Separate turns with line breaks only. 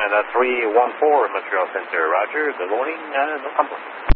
Canada 314, Montreal Center. Roger. Good morning. No complaints.